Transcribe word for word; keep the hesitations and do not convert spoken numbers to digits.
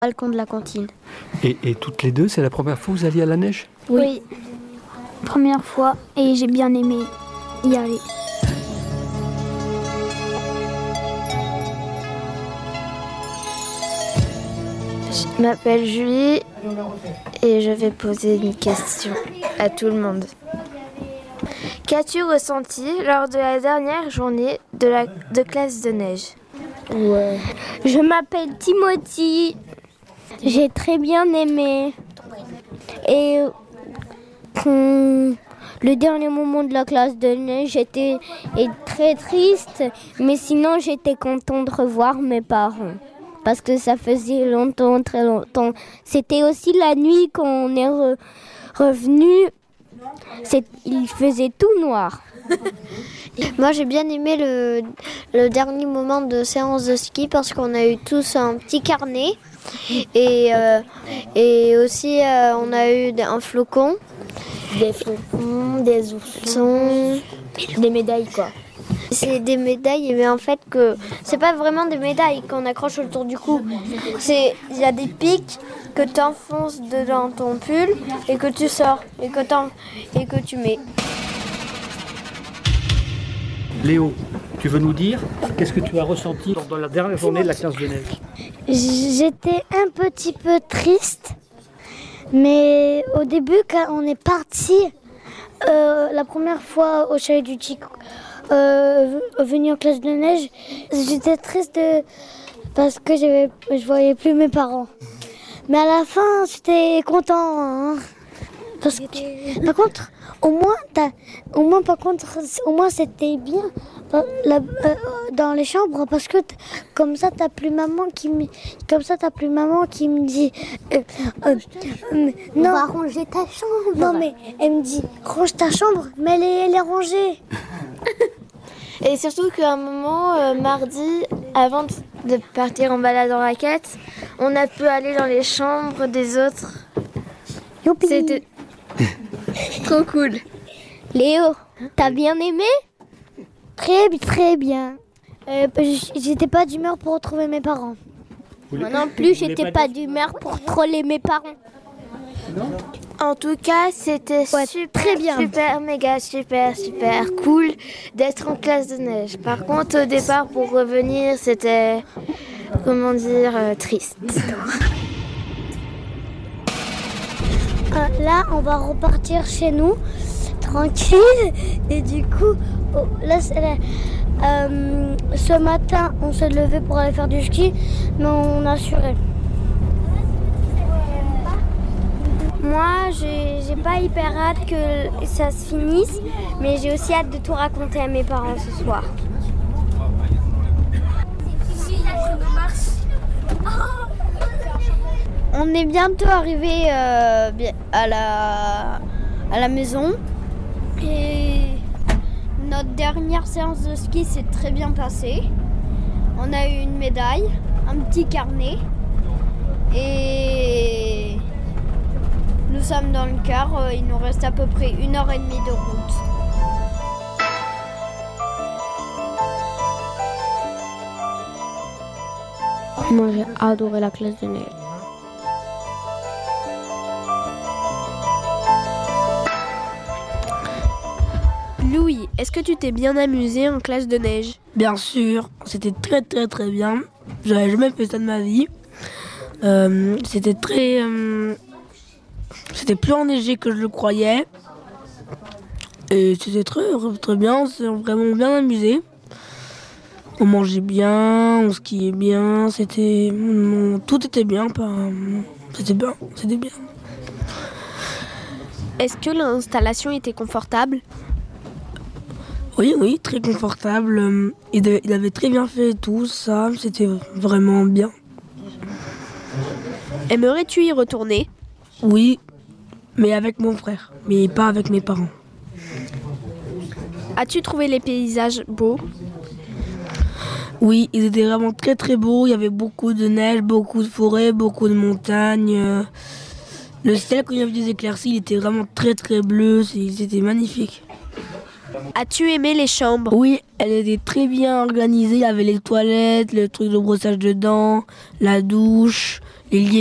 balcon de la cantine. Et, et toutes les deux, c'est la première fois que vous alliez à la neige? Oui. Première fois et j'ai bien aimé y aller. Je m'appelle Julie et je vais poser une question à tout le monde. Qu'as-tu ressenti lors de la dernière journée de, la, de classe de neige? Ouais. Je m'appelle Timothy. J'ai très bien aimé. Et hum, le dernier moment de la classe de neige, j'étais très triste, mais sinon j'étais contente de revoir mes parents. Parce que ça faisait longtemps, très longtemps. C'était aussi la nuit quand on est re- revenu. C'est, il faisait tout noir. Moi j'ai bien aimé le, le dernier moment de séance de ski parce qu'on a eu tous un petit carnet et, euh, et aussi euh, on a eu un flocon, Des flocons, des oursons, des médailles quoi. C'est des médailles, mais en fait que c'est pas vraiment des médailles qu'on accroche autour du cou. C'est il y a des pics que tu enfonces dedans ton pull et que tu sors et que, et que tu mets. Léo, tu veux nous dire qu'est-ce que tu as ressenti dans la dernière journée de la classe de neige? J'étais un petit peu triste, mais au début quand on est parti, euh, la première fois au chalet du Chic, euh, venu en classe de neige, j'étais triste parce que j'avais, je voyais plus mes parents. Mais à la fin, j'étais content. Hein, parce que, par contre, au moins, t'as, au moins, par contre, au moins c'était bien la, euh, dans les chambres parce que comme ça, t'as plus maman qui me, comme ça, t'as plus maman qui me dit, euh, euh, euh, non, on va ranger ta chambre. Non mais elle me dit, range ta chambre, mais elle est, elle est rangée. Et surtout qu'à un moment, euh, mardi, avant de partir en balade en raquette, on a pu aller dans les chambres des autres. Youpi. C'était trop cool. Léo, t'as bien aimé? Très, très bien. Euh, j'étais pas d'humeur pour retrouver mes parents. Moi non plus, j'étais pas d'humeur pour troller mes parents. En tout cas, c'était Ouais, super, très bien. super, méga, super, super cool d'être en classe de neige. Par contre, au départ, pour revenir, c'était, comment dire, euh, triste. Euh, là, on va repartir chez nous, tranquille. Et du coup, oh, là, c'est là, euh, ce matin, on s'est levé pour aller faire du ski, mais on a assuré. Moi, j'ai, j'ai pas hyper hâte que ça se finisse, mais j'ai aussi hâte de tout raconter à mes parents ce soir. On est bientôt arrivé euh, à, la, à la maison et notre dernière séance de ski s'est très bien passée. On a eu une médaille, un petit carnet et nous sommes dans le car, il nous reste à peu près une heure et demie de route. Moi j'ai adoré la classe de neige. Louis, est-ce que tu t'es bien amusé en classe de neige? Bien sûr, c'était très très très bien. J'avais jamais fait ça de ma vie. Euh, c'était très... Euh, c'était plus enneigé que je le croyais. Et c'était très très bien, on s'est vraiment bien amusé. On mangeait bien, on skiait bien, c'était... on- tout était bien, pas, c'était bien, c'était bien. Est-ce que l'installation était confortable? Oui, oui, très confortable. Il, de- il avait très bien fait tout ça, c'était vraiment bien. Aimerais-tu y retourner? Oui, mais avec mon frère, mais pas avec mes parents. As-tu trouvé les paysages beaux? Oui, ils étaient vraiment très très beaux. Il y avait beaucoup de neige, beaucoup de forêts, beaucoup de montagnes. Le ciel, quand il y avait des éclaircies, il était vraiment très très bleu. C'était magnifique. As-tu aimé les chambres? Oui, elle était très bien organisée. Il y avait les toilettes, le truc de brossage de dents, la douche, les lits